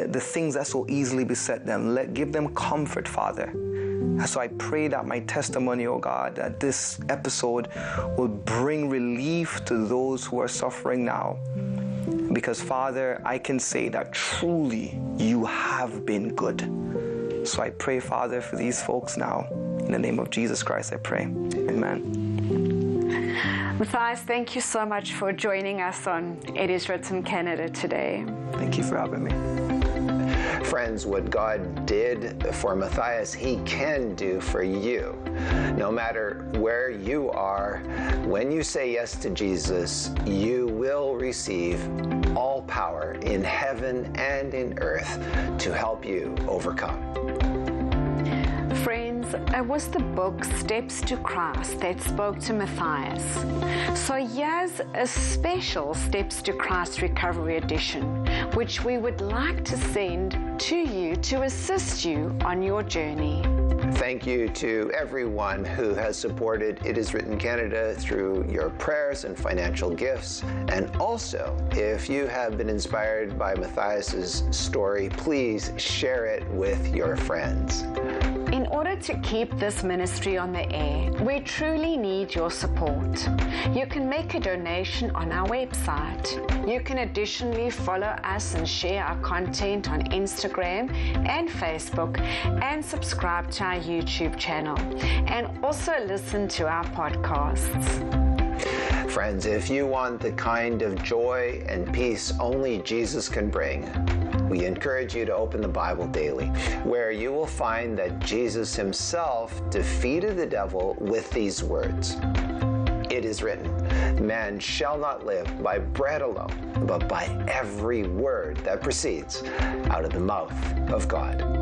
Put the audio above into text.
the things that so easily beset them. Give them comfort, Father. And so I pray that my testimony, oh God, that this episode will bring relief to those who are suffering now. Because, Father, I can say that truly you have been good. So I pray, Father, for these folks now. In the name of Jesus Christ, I pray. Amen. Matthias, thank you so much for joining us on It Is Written Canada today. Thank you for having me. Friends, what God did for Matthias, He can do for you. No matter where you are, when you say yes to Jesus, you will receive all power in heaven and in earth to help you overcome. Friends, it was the book Steps to Christ that spoke to Matthias. So here's a special Steps to Christ Recovery Edition, which we would like to send to you to assist you on your journey. Thank you to everyone who has supported It Is Written Canada through your prayers and financial gifts. And also, if you have been inspired by Matthias's story, please share it with your friends. In order to keep this ministry on the air, we truly need your support. You can make a donation on our website. You can additionally follow us and share our content on Instagram and Facebook, and subscribe to our YouTube channel, and also listen to our podcasts. Friends, if you want the kind of joy and peace only Jesus can bring, we encourage you to open the Bible daily, where you will find that Jesus himself defeated the devil with these words. It is written, man shall not live by bread alone, but by every word that proceeds out of the mouth of God.